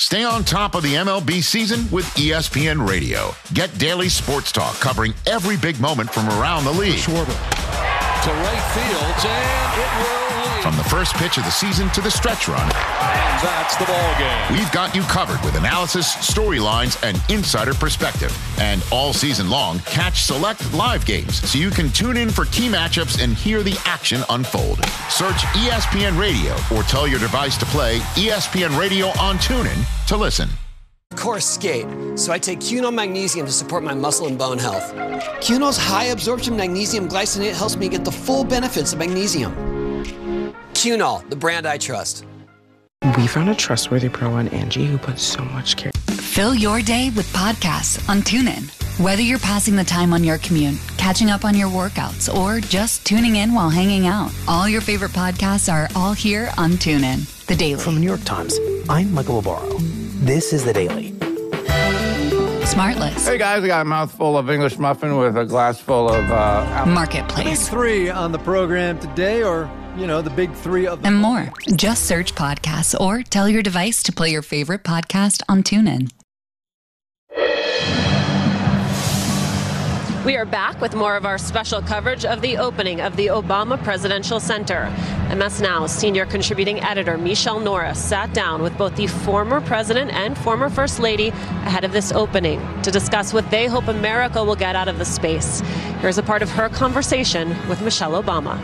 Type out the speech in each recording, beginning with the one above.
Stay on top of the MLB season with ESPN Radio. Get daily sports talk covering every big moment from around the league. Schwarber to right field, and it will leave. From the first pitch of the season to the stretch run. And that's the ball game. We've got you covered with analysis, storylines, and insider perspective. And all season long, catch select live games so you can tune in for key matchups and hear the action unfold. Search ESPN Radio or tell your device to play ESPN Radio on TuneIn to listen. Course skate, so I take Cunol Magnesium to support my muscle and bone health. Cunol's high absorption magnesium glycinate helps me get the full benefits of magnesium. Cunol, the brand I trust. We found a trustworthy pro on Angie who puts so much care. Fill your day with podcasts on TuneIn. Whether you're passing the time on your commute, catching up on your workouts, or just tuning in while hanging out, all your favorite podcasts are all here on TuneIn. The Daily. From the New York Times, I'm Michael Labaro. This is The Daily. Smartless. Hey guys, I got a mouthful of English muffin with a glass full of Marketplace. The big three on the program today, or, the big three of them. And more. Just search podcasts or tell your device to play your favorite podcast on TuneIn. We are back with more of our special coverage of the opening of the Obama Presidential Center. MS Now's senior contributing editor Michelle Norris sat down with both the former president and former first lady ahead of this opening to discuss what they hope America will get out of the space. Here's a part of her conversation with Michelle Obama.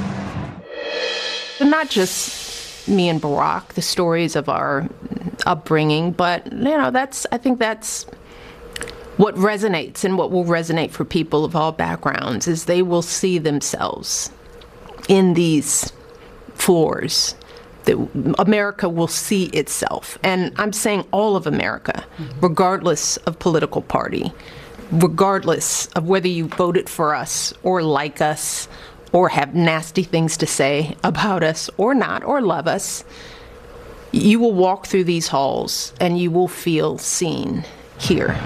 Not just me and Barack, the stories of our upbringing, but I think that's what resonates, and what will resonate for people of all backgrounds is they will see themselves in these floors. That America will see itself. And I'm saying all of America, regardless of political party, regardless of whether you voted for us or like us or have nasty things to say about us or not, or love us, you will walk through these halls and you will feel seen here.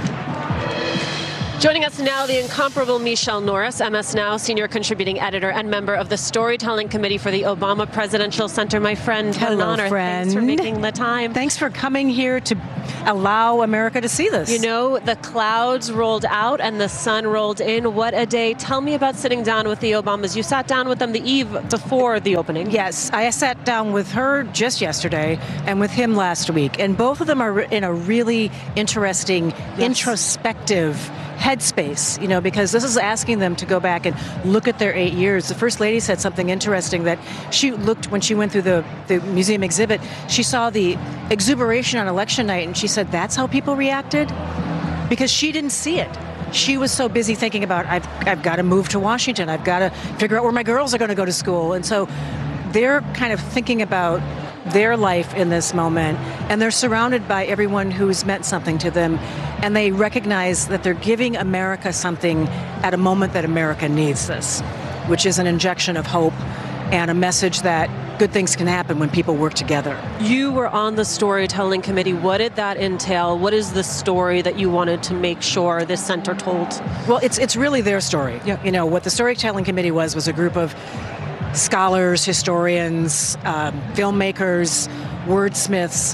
Joining us now, the incomparable Michelle Norris, MS Now senior contributing editor and member of the Storytelling Committee for the Obama Presidential Center. My friend, what an honor. Friend. Thanks for making the time. Thanks for coming here to allow America to see this. The clouds rolled out and the sun rolled in. What a day. Tell me about sitting down with the Obamas. You sat down with them the eve before the opening. Yes, I sat down with her just yesterday and with him last week. And both of them are in a really interesting, introspective headspace, because this is asking them to go back and look at their 8 years. The First Lady said something interesting that she looked when she went through the museum exhibit. She saw the exuberation on election night, and she said, that's how people reacted? Because she didn't see it. She was so busy thinking about, I've got to move to Washington. I've got to figure out where my girls are going to go to school. And so they're kind of thinking about their life in this moment, and they're surrounded by everyone who's meant something to them, and they recognize that they're giving America something at a moment that America needs this, which is an injection of hope and a message that good things can happen when people work together. You were on the Storytelling Committee. What did that entail? What is the story that you wanted to make sure this center told? Well, it's really their story. Yeah. What the Storytelling Committee was a group of scholars, historians, filmmakers, wordsmiths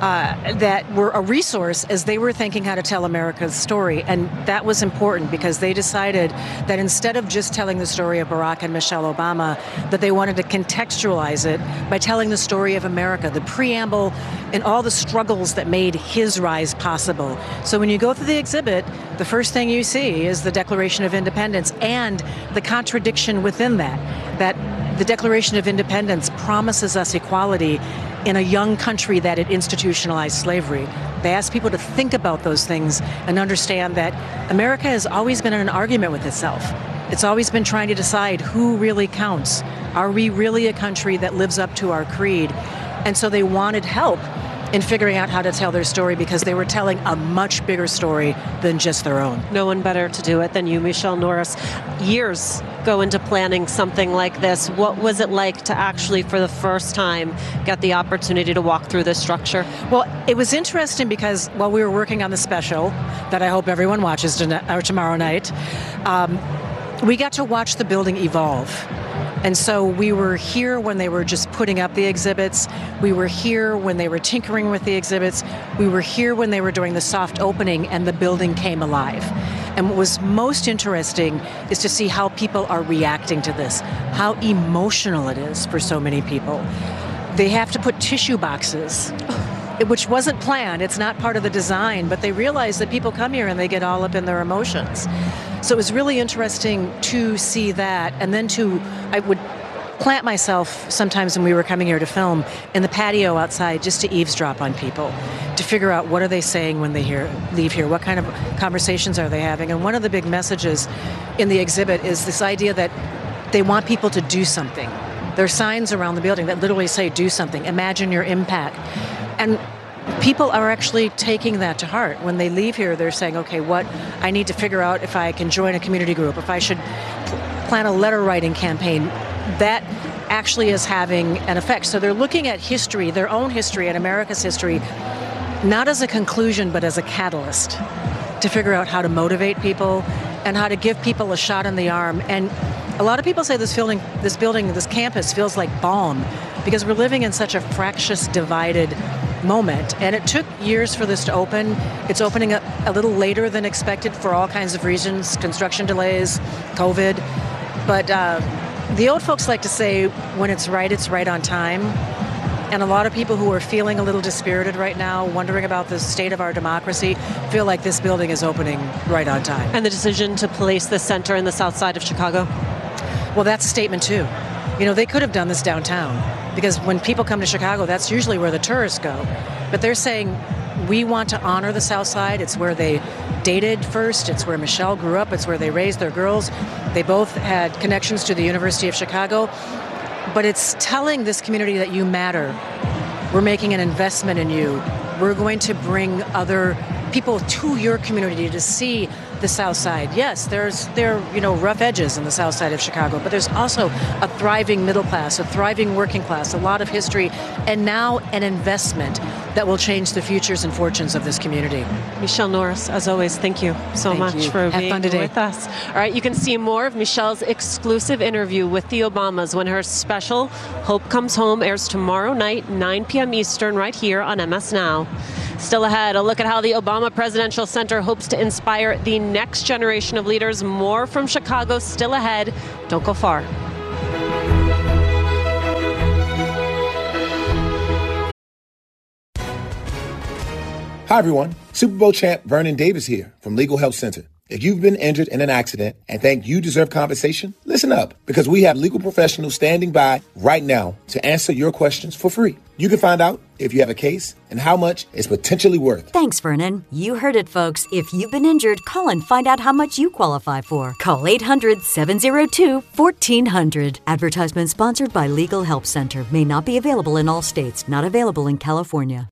that were a resource as they were thinking how to tell America's story. And that was important because they decided that instead of just telling the story of Barack and Michelle Obama, that they wanted to contextualize it by telling the story of America, the preamble and all the struggles that made his rise possible. So when you go through the exhibit, the first thing you see is the Declaration of Independence and the contradiction within that the Declaration of Independence promises us equality in a young country that had institutionalized slavery. They ask people to think about those things and understand that America has always been in an argument with itself. It's always been trying to decide who really counts. Are we really a country that lives up to our creed? And so they wanted help in figuring out how to tell their story because they were telling a much bigger story than just their own. No one better to do it than you, Michelle Norris. Years go into planning something like this. What was it like to actually, for the first time, get the opportunity to walk through this structure? Well, it was interesting because while we were working on the special, that I hope everyone watches tomorrow night, we got to watch the building evolve. And so we were here when they were just putting up the exhibits. We were here when they were tinkering with the exhibits. We were here when they were doing the soft opening and the building came alive. And what was most interesting is to see how people are reacting to this, how emotional it is for so many people. They have to put tissue boxes, which wasn't planned. It's not part of the design, but they realize that people come here and they get all up in their emotions. So it was really interesting to see that. And then I would plant myself sometimes when we were coming here to film in the patio outside just to eavesdrop on people, to figure out what are they saying when they leave here, what kind of conversations are they having. And one of the big messages in the exhibit is this idea that they want people to do something. There are signs around the building that literally say, do something, imagine your impact. And people are actually taking that to heart. When they leave here, they're saying, okay, I need to figure out if I can join a community group, if I should plan a letter writing campaign. That actually is having an effect. So they're looking at history, their own history and America's history, not as a conclusion, but as a catalyst to figure out how to motivate people and how to give people a shot in the arm. And a lot of people say this campus feels like balm because we're living in such a fractious, divided moment. And it took years for this to open. It's opening up a little later than expected for all kinds of reasons, construction delays, COVID. But the old folks like to say, when it's right on time. And a lot of people who are feeling a little dispirited right now, wondering about the state of our democracy, feel like this building is opening right on time. And the decision to place the center in the south side of Chicago? Well, that's a statement too. They could have done this downtown because when people come to Chicago, that's usually where the tourists go. But they're saying, we want to honor the South Side. It's where they dated first. It's where Michelle grew up. It's where they raised their girls. They both had connections to the University of Chicago. But it's telling this community that you matter. We're making an investment in you. We're going to bring other people to your community to see the South Side. Yes, there are rough edges in the South Side of Chicago, but there's also a thriving middle class, a thriving working class, a lot of history, and now an investment that will change the futures and fortunes of this community. Michelle Norris, as always, thank you so much for being with us. All right, you can see more of Michelle's exclusive interview with the Obamas when her special Hope Comes Home airs tomorrow night, 9 p.m. Eastern, right here on MS Now. Still ahead, a look at how the Obama Presidential Center hopes to inspire the next generation of leaders. More from Chicago still ahead. Don't go far. Hi, everyone. Super Bowl champ Vernon Davis here from Legal Help Center. If you've been injured in an accident and think you deserve compensation, listen up, because we have legal professionals standing by right now to answer your questions for free. You can find out if you have a case and how much it's potentially worth. Thanks, Vernon. You heard it, folks. If you've been injured, call and find out how much you qualify for. Call 800-702-1400. Advertisement sponsored by Legal Help Center. May not be available in all states. Not available in California.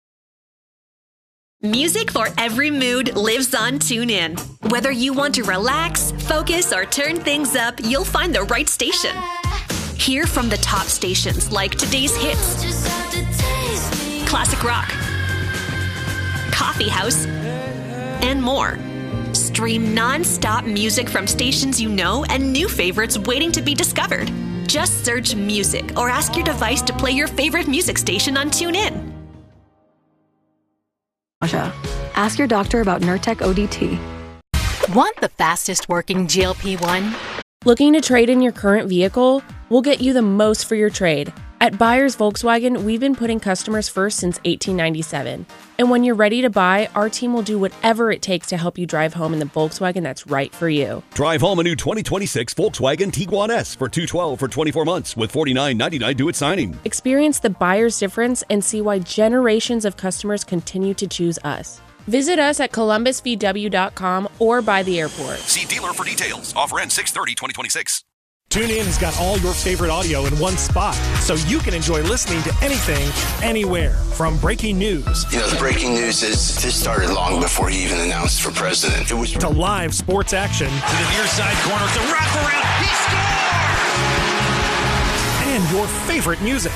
Music for every mood lives on TuneIn. Whether you want to relax, focus, or turn things up, you'll find the right station. Hear from the top stations like today's hits, classic rock, coffee house, and more. Stream non-stop music from stations you know and new favorites waiting to be discovered. Just search music or ask your device to play your favorite music station on TuneIn. Ask your doctor about Nurtec ODT. Want the fastest working GLP-1? Looking to trade in your current vehicle? We'll get you the most for your trade. At Buyers Volkswagen, we've been putting customers first since 1897. And when you're ready to buy, our team will do whatever it takes to help you drive home in the Volkswagen that's right for you. Drive home a new 2026 Volkswagen Tiguan S for $212 for 24 months with $49.99 due at signing. Experience the buyer's difference and see why generations of customers continue to choose us. Visit us at columbusvw.com or by the airport. See dealer for details. Offer ends 6/30/2026. TuneIn has got all your favorite audio in one spot, so you can enjoy listening to anything, anywhere. From breaking news. The breaking news is this started long before he even announced for president. It was to live sports action. To the near side corner, to wraparound. He scores! And your favorite music.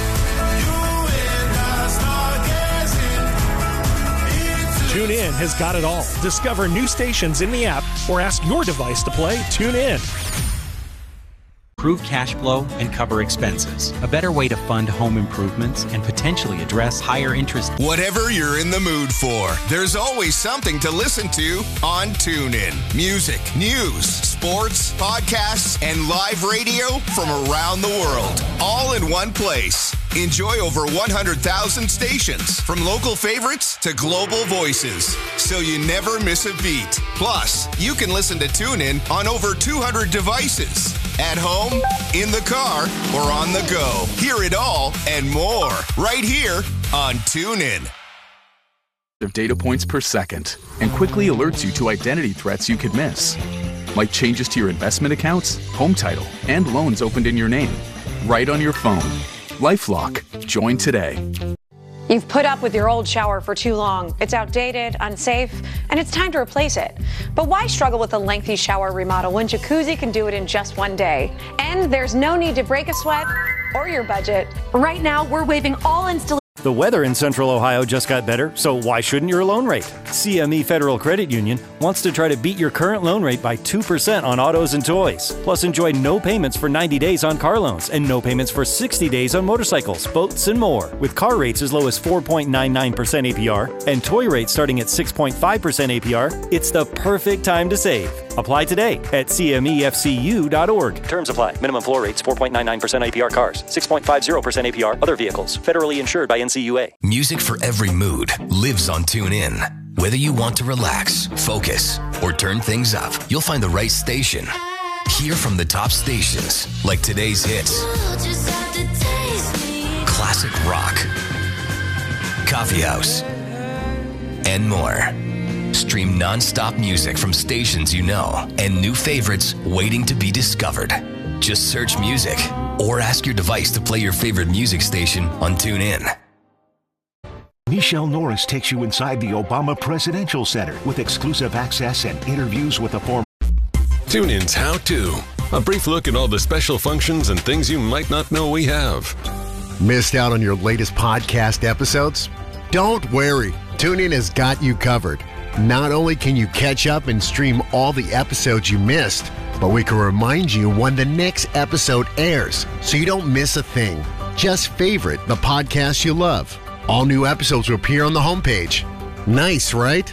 TuneIn has got it all. Discover new stations in the app or ask your device to play TuneIn. improve cash flow and cover expenses. A better way to fund home improvements and potentially address higher interest. Whatever you're in the mood for, there's always something to listen to on TuneIn. Music, news, sports, podcasts, and live radio from around the world, all in one place. Enjoy over 100,000 stations, from local favorites to global voices, so you never miss a beat. Plus, you can listen to TuneIn on over 200 devices, at home, in the car, or on the go. Hear it all and more right here on TuneIn. Of data points per second, and quickly alerts you to identity threats you could miss, like changes to your investment accounts, home title, and loans opened in your name, right on your phone. LifeLock. Join today. You've put up with your old shower for too long. It's outdated, unsafe, and it's time to replace it. But why struggle with a lengthy shower remodel when Jacuzzi can do it in just one day? And there's no need to break a sweat or your budget. Right now, we're waiving all installations. The weather in Central Ohio just got better, so why shouldn't your loan rate? CME Federal Credit Union wants to try to beat your current loan rate by 2% on autos and toys. Plus, enjoy no payments for 90 days on car loans and no payments for 60 days on motorcycles, boats, and more. With car rates as low as 4.99% APR and toy rates starting at 6.5% APR, it's the perfect time to save. Apply today at CMEFCU.org. Terms apply. Minimum floor rates 4.99% APR cars, 6.50% APR other vehicles. Federally insured by NCUA. Music for every mood lives on TuneIn. Whether you want to relax, focus, or turn things up, you'll find the right station. Hear from the top stations like today's hits, classic rock, coffee house, and more. Stream non-stop music from stations you know and new favorites waiting to be discovered. Just search music or ask your device to play your favorite music station on TuneIn. Michelle Norris takes you inside the Obama Presidential Center with exclusive access and interviews with the former. TuneIn's How To. A brief look at all the special functions and things you might not know we have. Missed out on your latest podcast episodes? Don't worry. TuneIn has got you covered. Not only can you catch up and stream all the episodes you missed, but we can remind you when the next episode airs so you don't miss a thing. Just favorite the podcast you love. All new episodes will appear on the homepage. Nice, right?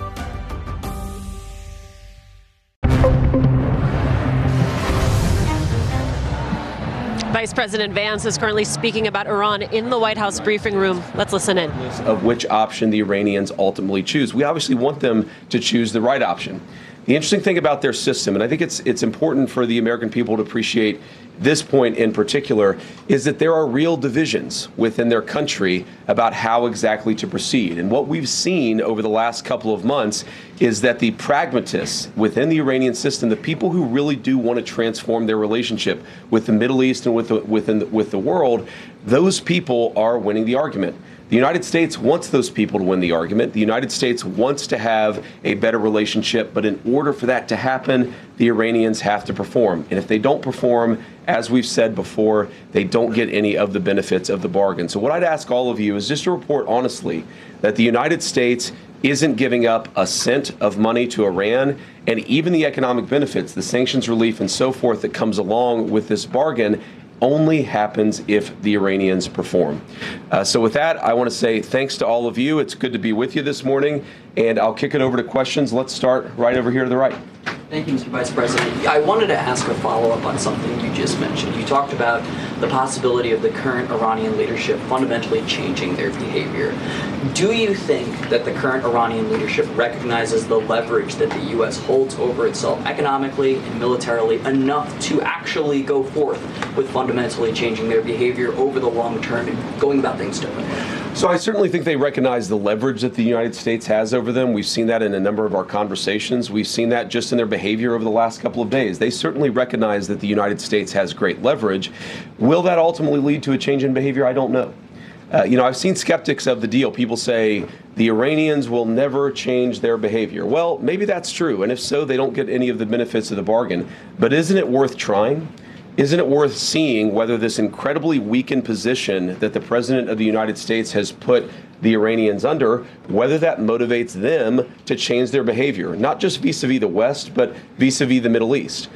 Vice President Vance is currently speaking about Iran in the White House briefing room. Let's listen in. Of which option the Iranians ultimately choose. We obviously want them to choose the right option. The interesting thing about their system, and I think it's important for the American people to appreciate this point in particular, is that there are real divisions within their country about how exactly to proceed. And what we've seen over the last couple of months is that the pragmatists within the Iranian system, the people who really do want to transform their relationship with the Middle East and with the world, those people are winning the argument. The United States wants those people to win the argument. The United States wants to have a better relationship, but in order for that to happen, the Iranians have to perform. And if they don't perform, as we've said before, they don't get any of the benefits of the bargain. So what I'd ask all of you is just to report honestly that the United States isn't giving up a cent of money to Iran, and even the economic benefits, the sanctions relief and so forth that comes along with this bargain only happens if the Iranians perform. So with that, I want to say thanks to all of you. It's good to be with you this morning, and I'll kick it over to questions. Let's start right over here to the right. Thank you, Mr. Vice President. I wanted to ask a follow-up on something you just mentioned. You talked about the possibility of the current Iranian leadership fundamentally changing their behavior. Do you think that the current Iranian leadership recognizes the leverage that the U.S. holds over itself economically and militarily enough to actually go forth with fundamentally changing their behavior over the long term and going about things differently? So I certainly think they recognize the leverage that the United States has over them. We've seen that in a number of our conversations. We've seen that just in their behavior over the last couple of days. They certainly recognize that the United States has great leverage. Will that ultimately lead to a change in behavior? I don't know. I've seen skeptics of the deal. People say the Iranians will never change their behavior. Well, maybe that's true. And if so, they don't get any of the benefits of the bargain. But isn't it worth trying? Isn't it worth seeing whether this incredibly weakened position that the President of the United States has put the Iranians under, whether that motivates them to change their behavior, not just vis-a-vis the West, but vis-a-vis the Middle East?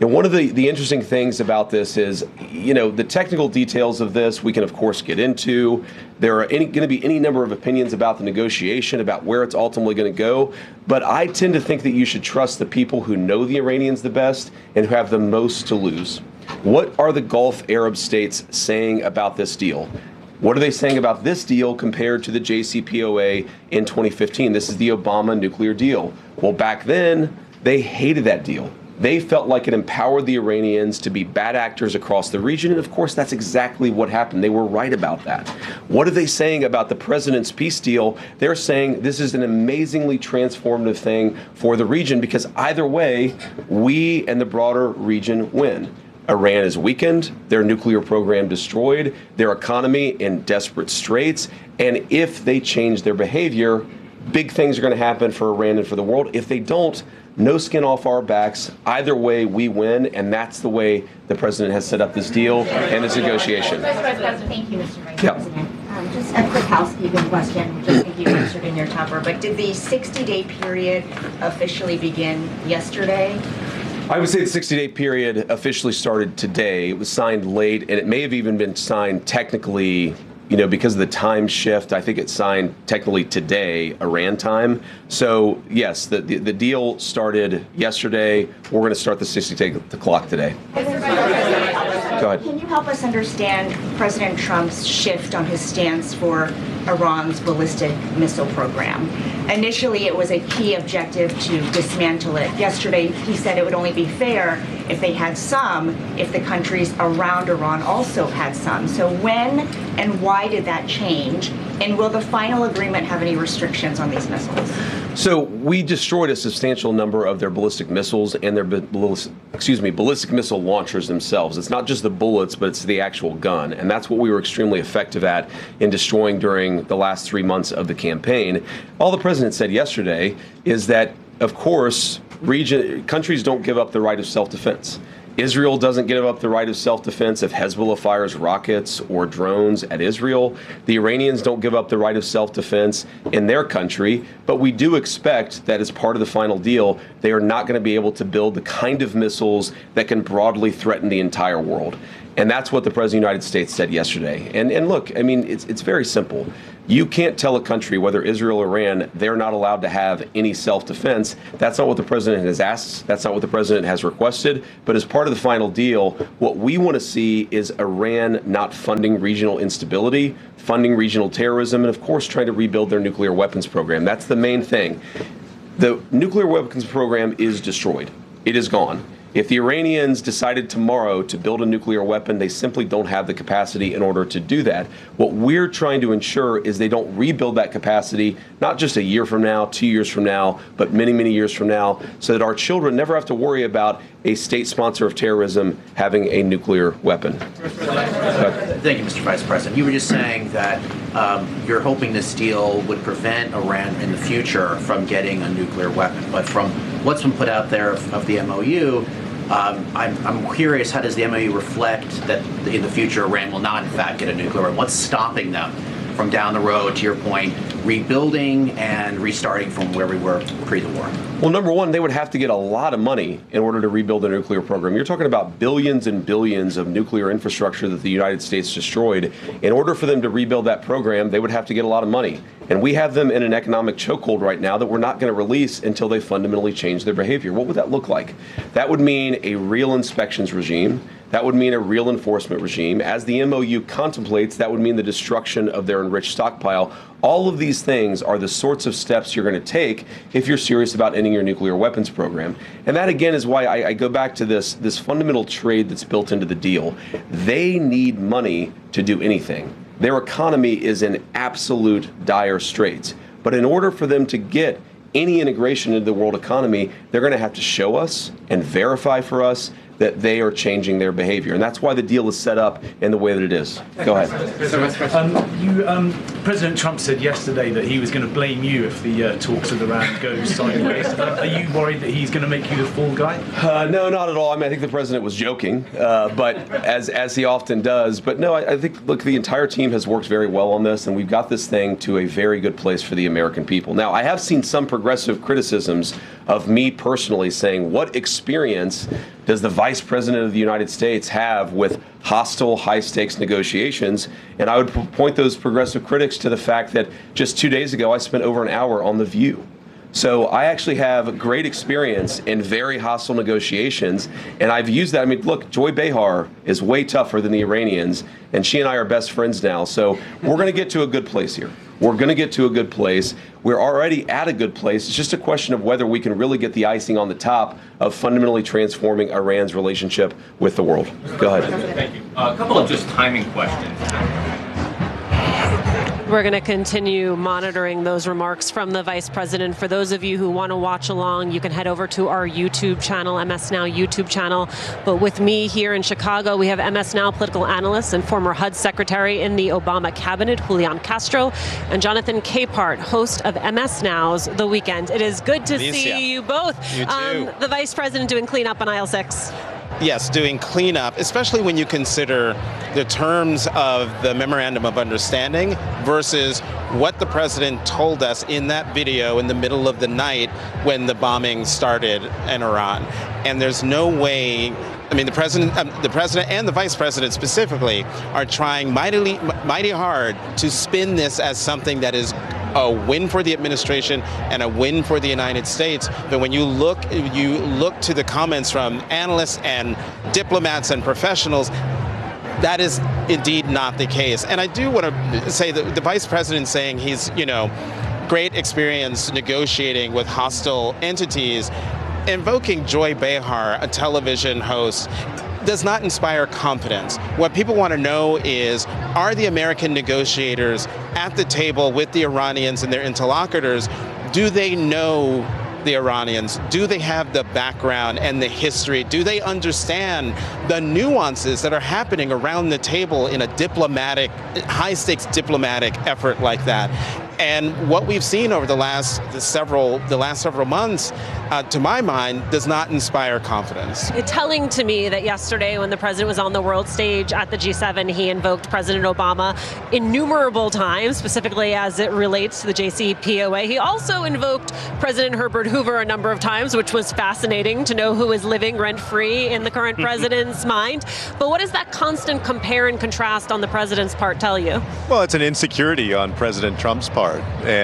And one of the interesting things about this is, the technical details of this we can, of course, get into. There are going to be any number of opinions about the negotiation, about where it's ultimately going to go. But I tend to think that you should trust the people who know the Iranians the best and who have the most to lose. What are the Gulf Arab states saying about this deal? What are they saying about this deal compared to the JCPOA in 2015? This is the Obama nuclear deal. Well, back then, they hated that deal. They felt like it empowered the Iranians to be bad actors across the region. And of course, that's exactly what happened. They were right about that. What are they saying about the president's peace deal? They're saying this is an amazingly transformative thing for the region because either way, we and the broader region win. Iran is weakened, their nuclear program destroyed, their economy in desperate straits. And if they change their behavior, big things are going to happen for Iran and for the world. If they don't, no skin off our backs. Either way, we win, and that's the way the president has set up this deal and this negotiation. Thank you, Mr. Vice President. Just a quick housekeeping question, which I think you answered in your topper, but did the 60-day period officially begin yesterday? I would say the 60-day period officially started today. It was signed late, and it may have even been signed technically, because of the time shift. I think it's signed technically today, Iran time. So, yes, the deal started yesterday. We're going to start the 60-day clock today. Go ahead. Can you help us understand President Trump's shift on his stance for Iran's ballistic missile program? Initially, it was a key objective to dismantle it. Yesterday, he said it would only be fair if they had some, if the countries around Iran also had some. So when and why did that change? And will the final agreement have any restrictions on these missiles? So we destroyed a substantial number of their ballistic missiles and their ballistic missile launchers themselves. It's not just the bullets, but it's the actual gun. And that's what we were extremely effective at in destroying during the last 3 months of the campaign. All the president said yesterday is that, of course, countries don't give up the right of self-defense. Israel doesn't give up the right of self-defense if Hezbollah fires rockets or drones at Israel. The Iranians don't give up the right of self-defense in their country, but we do expect that as part of the final deal, they are not going to be able to build the kind of missiles that can broadly threaten the entire world. And that's what the President of the United States said yesterday. And look, I mean, it's very simple. You can't tell a country, whether Israel or Iran, they're not allowed to have any self-defense. That's not what the president has asked. That's not what the president has requested. But as part of the final deal, what we want to see is Iran not funding regional instability, funding regional terrorism, and of course trying to rebuild their nuclear weapons program. That's the main thing. The nuclear weapons program is destroyed. It is gone. If the Iranians decided tomorrow to build a nuclear weapon, they simply don't have the capacity in order to do that. What we're trying to ensure is they don't rebuild that capacity, not just a year from now, 2 years from now, but many, many years from now, so that our children never have to worry about a state sponsor of terrorism having a nuclear weapon. Thank you, Mr. Vice President. You were just saying that you're hoping this deal would prevent Iran in the future from getting a nuclear weapon. But from what's been put out there of the MOU, I'm curious, how does the MOU reflect that in the future Iran will not, in fact, get a nuclear weapon? What's stopping them from down the road, to your point, rebuilding and restarting from where we were pre the war? Well, number one, they would have to get a lot of money in order to rebuild their nuclear program. You're talking about billions and billions of nuclear infrastructure that the United States destroyed. In order for them to rebuild that program, they would have to get a lot of money. And we have them in an economic chokehold right now that we're not going to release until they fundamentally change their behavior. What would that look like? That would mean a real inspections regime. That would mean a real enforcement regime. As the MOU contemplates, that would mean the destruction of their enriched stockpile. All of these things are the sorts of steps you're going to take if you're serious about ending your nuclear weapons program. And that, again, is why I go back to this fundamental trade that's built into the deal. They need money to do anything. Their economy is in absolute dire straits. But in order for them to get any integration into the world economy, they're going to have to show us and verify for us that they are changing their behavior. And that's why the deal is set up in the way that it is. Go ahead. President Trump said yesterday that he was going to blame you if the talks with Iran go sideways. Are you worried that he's going to make you the fall guy? No, not at all. I mean, I think the president was joking, but as he often does. But no, I think, look, the entire team has worked very well on this, and we've got this thing to a very good place for the American people. Now, I have seen some progressive criticisms of me personally saying, what experience does the Vice President of the United States have with hostile, high-stakes negotiations? And I would point those progressive critics to the fact that just 2 days ago, I spent over an hour on The View. So I actually have great experience in very hostile negotiations, and I've used that. I mean, look, Joy Behar is way tougher than the Iranians, and she and I are best friends now. So we're going to get to a good place here. We're going to get to a good place. We're already at a good place. It's just a question of whether we can really get the icing on the top of fundamentally transforming Iran's relationship with the world. Go ahead. Thank you. A couple of just timing questions. We're going to continue monitoring those remarks from the Vice President. For those of you who want to watch along, you can head over to our YouTube channel, MS Now YouTube channel. But with me here in Chicago, we have MS Now political analyst and former HUD Secretary in the Obama cabinet, Julian Castro, and Jonathan Capehart, host of MS Now's The Weekend. It is good to see you both. You too. The Vice President doing cleanup on aisle 6. Yes, doing cleanup, especially when you consider the terms of the Memorandum of Understanding versus what the president told us in that video in the middle of the night when the bombing started in Iran. And there's no way, I mean, the president and the vice president specifically are trying mighty hard to spin this as something that is a win for the administration and a win for the United States. But when you look to the comments from analysts and diplomats and professionals, that is indeed not the case. And I do want to say that the vice president saying he's, great experience negotiating with hostile entities, invoking Joy Behar, a television host, does not inspire confidence. What people want to know is, are the American negotiators at the table with the Iranians and their interlocutors? Do they know the Iranians? Do they have the background and the history? Do they understand the nuances that are happening around the table in a high-stakes diplomatic effort like that? And what we've seen over the last several months, to my mind, does not inspire confidence. It's telling to me that yesterday when the president was on the world stage at the G7, he invoked President Obama innumerable times, specifically as it relates to the JCPOA. He also invoked President Herbert Hoover a number of times, which was fascinating to know who is living rent-free in the current president's mind. But what does that constant compare and contrast on the president's part tell you? Well, it's an insecurity on President Trump's part.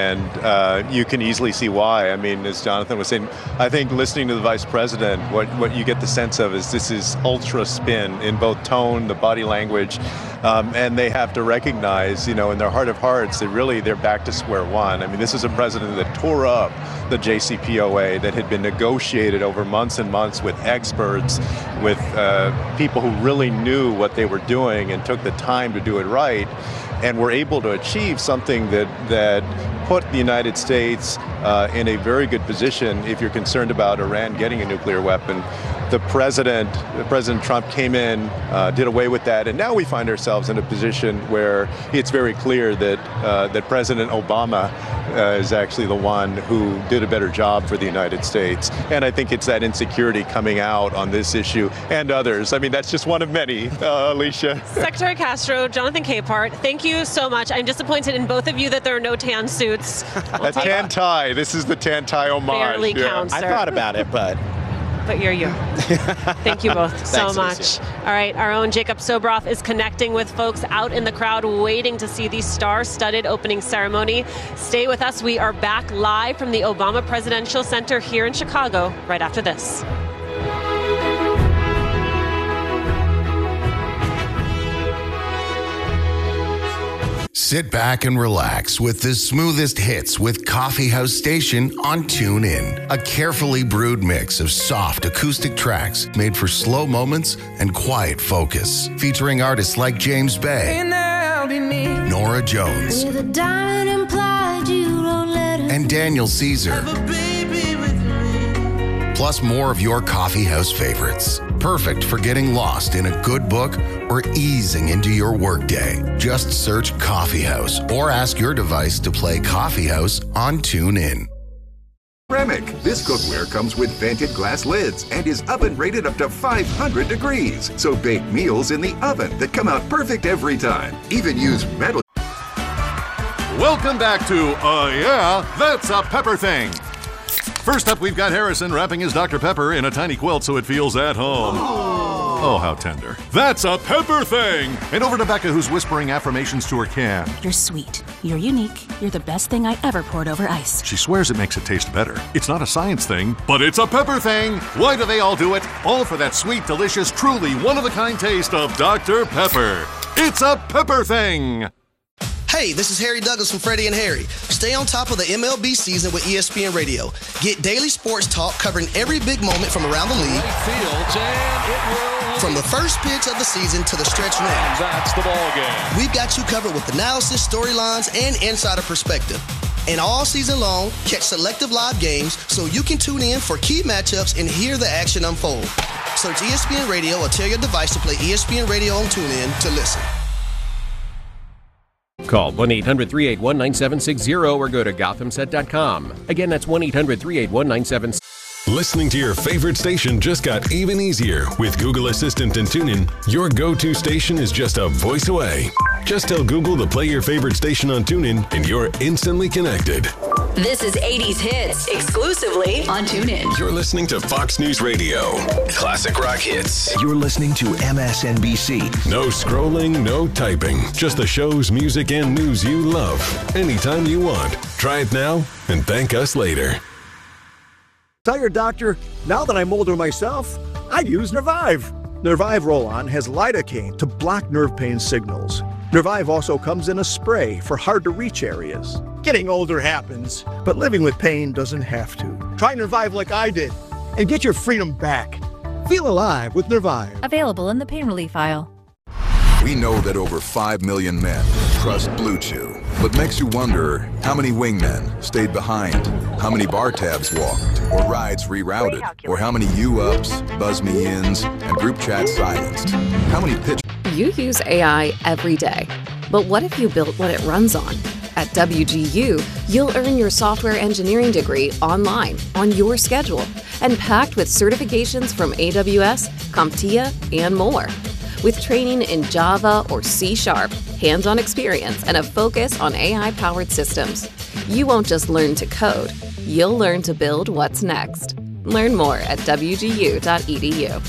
And you can easily see why. I mean, as Jonathan was saying, I think listening to the vice president, what you get the sense of is this is ultra spin in both tone, the body language, and they have to recognize, in their heart of hearts, that really they're back to square one. I mean, this is a president that tore up the JCPOA that had been negotiated over months and months with experts, with people who really knew what they were doing and took the time to do it right. And we're able to achieve something that put the United States in a very good position if you're concerned about Iran getting a nuclear weapon. President Trump came in, did away with that, and now we find ourselves in a position where it's very clear that President Obama is actually the one who did a better job for the United States. And I think it's that insecurity coming out on this issue and others. I mean, that's just one of many, Alicia. Secretary Castro, Jonathan Capehart, thank you so much. I'm disappointed in both of you that there are no tan suits. A tan tie. This is the tan tie homage. Barely counts, sir. I thought about it, but you're you. Thank you both so much. Alicia. All right, our own Jacob Sobroff is connecting with folks out in the crowd waiting to see the star-studded opening ceremony. Stay with us. We are back live from the Obama Presidential Center here in Chicago right after this. Sit back and relax with the smoothest hits with Coffee House Station on TuneIn. A carefully brewed mix of soft acoustic tracks made for slow moments and quiet focus. Featuring artists like James Bay, Nora Jones, and Daniel Caesar. Plus more of your coffee house favorites. Perfect for getting lost in a good book or easing into your workday. Just search Coffee House or ask your device to play Coffee House on TuneIn. Remick. This cookware comes with vented glass lids and is oven rated up to 500 degrees. So bake meals in the oven that come out perfect every time. Even use metal. Welcome back to Yeah, That's a Pepper Thing. First up, we've got Harrison wrapping his Dr. Pepper in a tiny quilt so it feels at home. Oh, how tender. That's a pepper thing! And over to Becca, who's whispering affirmations to her can. You're sweet. You're unique. You're the best thing I ever poured over ice. She swears it makes it taste better. It's not a science thing, but it's a pepper thing! Why do they all do it? All for that sweet, delicious, truly one-of-a-kind taste of Dr. Pepper. It's a pepper thing! Hey, this is Harry Douglas from Freddie and Harry. Stay on top of the MLB season with ESPN Radio. Get daily sports talk covering every big moment from around the league. From the first pitch of the season to the stretch run. That's the ball game. We've got you covered with analysis, storylines, and insider perspective. And all season long, catch selective live games so you can tune in for key matchups and hear the action unfold. Search ESPN Radio or tell your device to play ESPN Radio on TuneIn to listen. Call 1-800-381-9760 or go to gothamset.com. Again, that's 1-800-381-9760. Listening to your favorite station just got even easier with Google Assistant and TuneIn. Your go-to station is just a voice away. Just tell Google to play your favorite station on TuneIn and you're instantly connected. This is 80s Hits, exclusively on TuneIn. You're listening to Fox News Radio. Classic rock hits. You're listening to MSNBC. No scrolling, no typing. Just the shows, music, and news you love. Anytime you want. Try it now and thank us later. Tell your doctor, now that I'm older myself, I use Nervive. Nervive Roll-On has lidocaine to block nerve pain signals. Nervive also comes in a spray for hard-to-reach areas. Getting older happens, but living with pain doesn't have to. Try Nervive like I did and get your freedom back. Feel alive with Nervive. Available in the pain relief aisle. We know that over 5 million men trust Blue Chew. But makes you wonder how many wingmen stayed behind, how many bar tabs walked, or rides rerouted, or how many U-ups, buzz-me-ins, and group chats silenced. How many pitch... You use AI every day. But what if you built what it runs on? At WGU, you'll earn your software engineering degree online, on your schedule, and packed with certifications from AWS, CompTIA, and more. With training in Java or C#, hands-on experience, and a focus on AI-powered systems, you won't just learn to code, you'll learn to build what's next. Learn more at wgu.edu.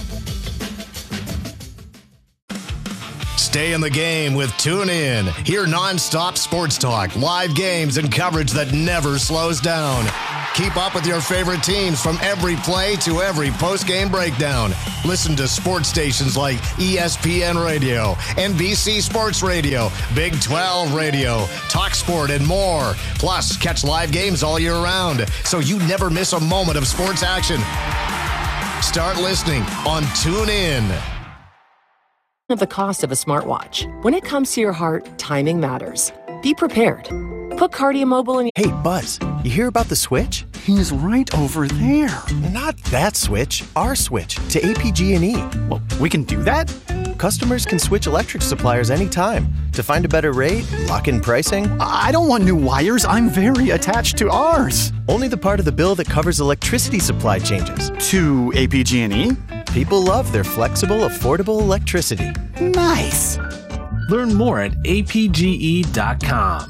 Stay in the game with TuneIn. Hear non-stop sports talk, live games, and coverage that never slows down. Keep up with your favorite teams from every play to every post-game breakdown. Listen to sports stations like ESPN Radio, NBC Sports Radio, Big 12 Radio, TalkSport, and more. Plus, catch live games all year round, so you never miss a moment of sports action. Start listening on TuneIn. Of the cost of a smartwatch. When it comes to your heart, timing matters. Be prepared. Put KardioMobile in. Hey, Buzz, you hear about the switch? He's right over there. Not that switch, our switch to APG&E. Well, we can do that? Customers can switch electric suppliers anytime to find a better rate, lock in pricing. I don't want new wires. I'm very attached to ours. Only the part of the bill that covers electricity supply changes. To APG&E? People love their flexible, affordable electricity. Nice. Learn more at apge.com.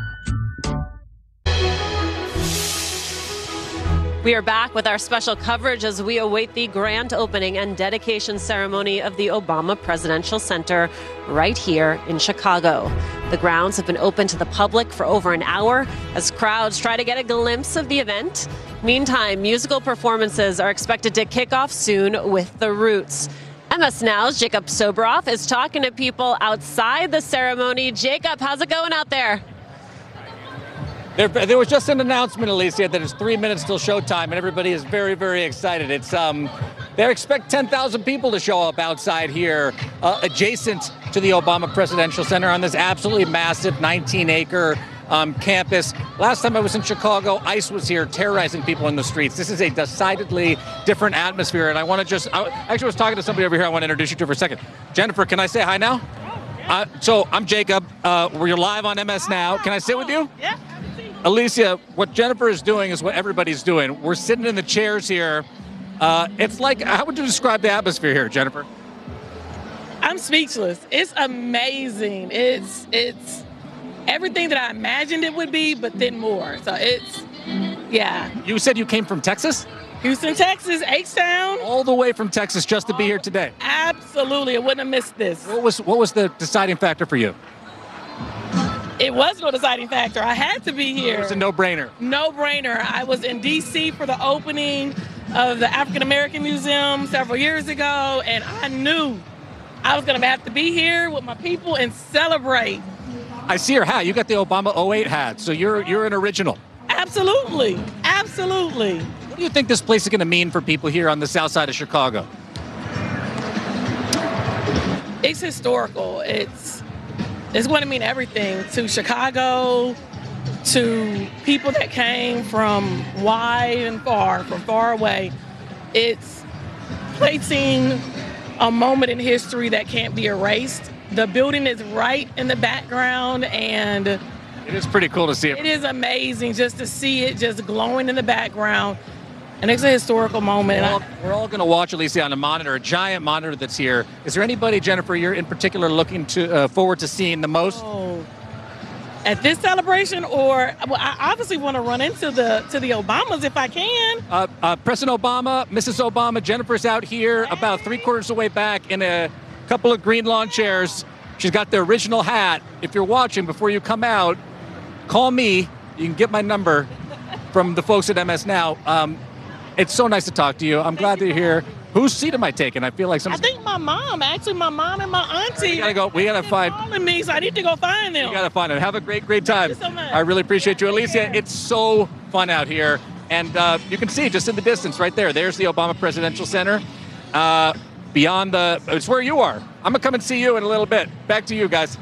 We are back with our special coverage as we await the grand opening and dedication ceremony of the Obama Presidential Center right here in Chicago. The grounds have been open to the public for over an hour as crowds try to get a glimpse of the event. Meantime, musical performances are expected to kick off soon with The Roots. MS Now's Jacob Sobroff is talking to people outside the ceremony. Jacob, how's it going out there? There was just an announcement, Alicia, that it's 3 minutes till showtime, and everybody is very, very excited. It's they expect 10,000 people to show up outside here, adjacent to the Obama Presidential Center on this absolutely massive 19-acre campus. Last time I was in Chicago, ICE was here terrorizing people in the streets. This is a decidedly different atmosphere, and I actually was talking to somebody over here I want to introduce you to for a second. Jennifer, can I say hi now? So I'm Jacob. We're live on MS Now. Can I sit with you? Yeah. Alicia, what Jennifer is doing is what everybody's doing. We're sitting in the chairs here. It's like, how would you describe the atmosphere here, Jennifer? I'm speechless. It's amazing. It's everything that I imagined it would be, but then more. So Yeah. You said you came from Texas? Houston, Texas, H-Town. All the way from Texas just to be here today. Absolutely. I wouldn't have missed this. What was the deciding factor for you? It was no deciding factor. I had to be here. It was a no-brainer. No-brainer. I was in D.C. for the opening of the African American Museum several years ago, and I knew I was going to have to be here with my people and celebrate. I see your hat. You got the Obama 08 hat, so you're an original. Absolutely. Absolutely. What do you think this place is going to mean for people here on the south side of Chicago? It's historical. It's going to mean everything to Chicago, to people that came from wide and far, from far away. It's placing a moment in history that can't be erased. The building is right in the background, and it is pretty cool to see it. It is amazing just to see it just glowing in the background. And it's a historical moment. We're all going to watch, Alicia, on a monitor, a giant monitor that's here. Is there anybody, Jennifer, you're in particular looking to forward to seeing the most? Oh. At this celebration, or I obviously want to run into the Obamas if I can. President Obama, Mrs. Obama, Jennifer's out here about 3/4 of the way back in a couple of green lawn chairs. She's got the original hat. If you're watching, before you come out, call me. You can get my number from the folks at MS Now. It's so nice to talk to you. I'm glad that you're here. Whose seat am I taking? I feel like I think my mom. Actually, my mom and my auntie. We gotta go. We gotta find. Calling me, so I need to go find them. You gotta find them. Have a great time. Thank you so much. I really appreciate you, Alicia. It's so fun out here, and you can see just in the distance right there. There's the Obama Presidential Center. Beyond it's where you are. I'm gonna come and see you in a little bit. Back to you guys.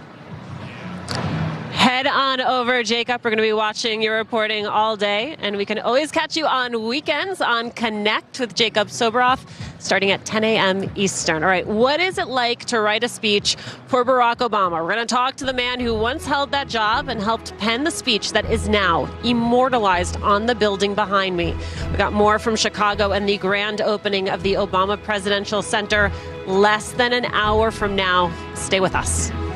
Head on over, Jacob. We're going to be watching your reporting all day, and we can always catch you on weekends on Connect with Jacob Soboroff, starting at 10 a.m. Eastern. All right, what is it like to write a speech for Barack Obama? We're going to talk to the man who once held that job and helped pen the speech that is now immortalized on the building behind me. We got more from Chicago and the grand opening of the Obama Presidential Center less than an hour from now. Stay with us.